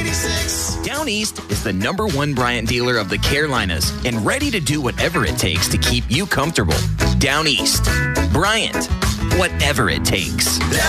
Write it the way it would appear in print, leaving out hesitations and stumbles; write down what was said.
86. Down East is the #1 Bryant dealer of the Carolinas and ready to do whatever it takes to keep you comfortable. Down East. Bryant. Whatever it takes.